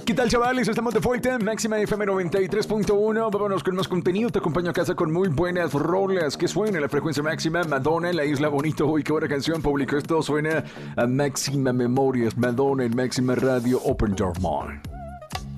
¿Qué tal, chavales? Estamos de vuelta en Máxima FM 93.1. Vámonos con más contenido. Te acompaño a casa con muy buenas rolas. Que suena la frecuencia máxima. Madonna en la Isla Bonito. Uy, qué buena canción publicó esto. Suena a Máxima Memorias. Madonna en Máxima Radio. Open Your Mind.